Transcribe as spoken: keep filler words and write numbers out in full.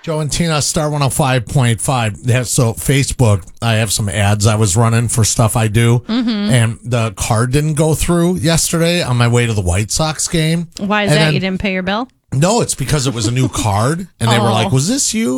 Joe and Tina, Star one oh five point five. Yeah, so Facebook, I have some ads I was running for stuff I do, mm-hmm. and the card didn't go through yesterday on my way to the White Sox game. Why is and that? Then, you didn't pay your bill? No, it's because it was a new card, and they oh. were like, was this you?